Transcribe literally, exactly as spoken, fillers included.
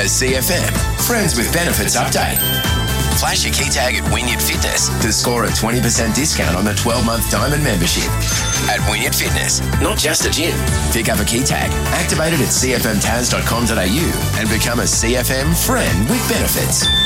A C F M Friends with Benefits update. Flash your key tag at Wynyard Fitness to score a twenty percent discount on a twelve-month diamond membership. At Wynyard Fitness, not just a gym. Pick up a key tag, activate it at c f m tas dot com dot a u and become a C F M Friend with Benefits.